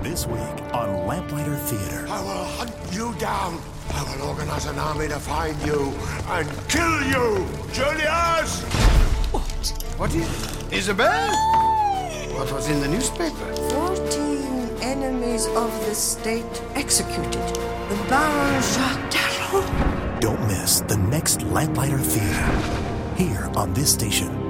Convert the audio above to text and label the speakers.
Speaker 1: This week on Lamplighter Theater.
Speaker 2: I will hunt you down. I will organize an army to find you and kill you, Julius!
Speaker 3: What is... Isabel? What was in the newspaper?
Speaker 4: 14 enemies of the state executed. The Baron Jacques Darrow.
Speaker 1: Don't miss the next Lamplighter Theater here on this station.